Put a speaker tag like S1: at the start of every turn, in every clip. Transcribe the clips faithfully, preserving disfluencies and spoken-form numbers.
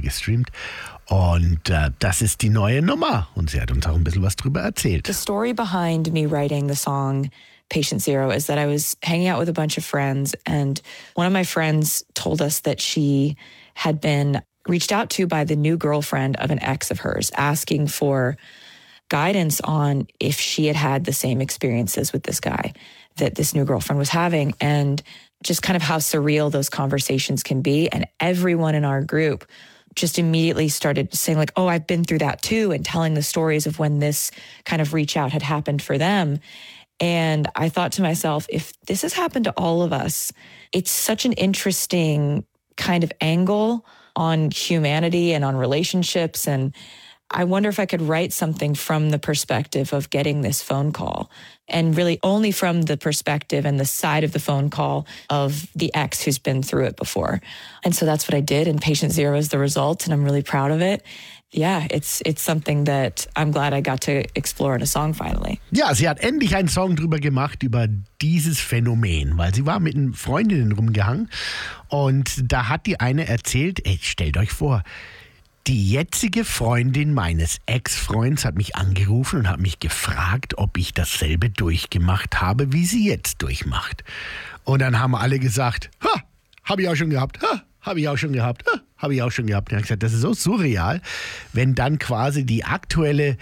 S1: gestreamt. Und äh, das ist die neue Nummer. Und sie hat uns auch ein bisschen was drüber erzählt.
S2: The story behind me writing the song Patient Zero is that I was hanging out with a bunch of friends, and one of my friends told us that she had been reached out to by the new girlfriend of an ex of hers, asking for guidance on if she had had the same experiences with this guy that this new girlfriend was having, and just kind of how surreal those conversations can be. And everyone in our group just immediately started saying like, oh, I've been through that too, and telling the stories of when this kind of reach out had happened for them. And I thought to myself, if this has happened to all of us, it's such an interesting kind of angle on humanity and on relationships. And I wonder if I could write something from the perspective of getting this phone call, and really only from the perspective and the side of the phone call of the ex who's been through it before. And so that's what I did, and Patient Zero is the result, and I'm really proud of it. Yeah, it's it's something that I'm glad I got to explore in a song finally.
S1: Ja, sie hat endlich einen Song drüber gemacht, über dieses Phänomen, weil sie war mit den Freundinnen rumgehangen und da hat die eine erzählt, ey, stellt euch vor, die jetzige Freundin meines Ex-Freunds hat mich angerufen und hat mich gefragt, ob ich dasselbe durchgemacht habe, wie sie jetzt durchmacht. Und dann haben alle gesagt, ha, habe ich auch schon gehabt, ha, habe ich auch schon gehabt, ha, habe ich auch schon gehabt. Und ich habe gesagt, das ist so surreal, wenn dann quasi die aktuelle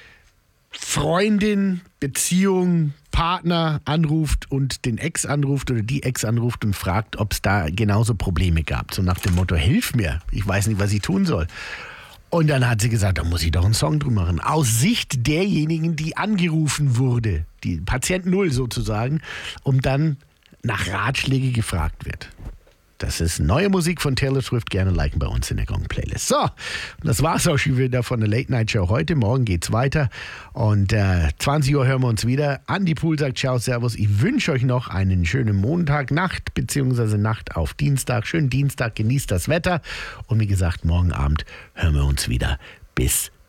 S1: Freundin, Beziehung, Partner anruft und den Ex anruft oder die Ex anruft und fragt, ob es da genauso Probleme gab. So nach dem Motto, hilf mir, ich weiß nicht, was ich tun soll. Und dann hat sie gesagt, da muss ich doch einen Song drüber machen. Aus Sicht derjenigen, die angerufen wurde, die Patient Null sozusagen, um dann nach Ratschläge gefragt wird. Das ist neue Musik von Taylor Swift. Gerne liken bei uns in der Gong-Playlist. So, das war's auch schon wieder von der Late-Night-Show heute. Morgen geht's weiter. Und äh, zwanzig Uhr hören wir uns wieder. Andi Pool sagt ciao, servus. Ich wünsche euch noch einen schönen Montag, Nacht, beziehungsweise Nacht auf Dienstag. Schönen Dienstag, genießt das Wetter. Und wie gesagt, morgen Abend hören wir uns wieder. Bis